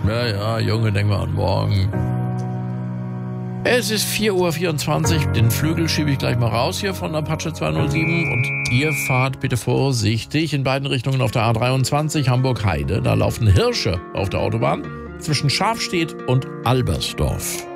Ja, Junge, denk mal an morgen. Es ist 4:24 Uhr. Den Flügel schiebe ich gleich mal raus hier von Apache 207. Und ihr fahrt bitte vorsichtig in beiden Richtungen auf der A23 Hamburg-Heide. Da laufen Hirsche auf der Autobahn zwischen Schafstedt und Albersdorf.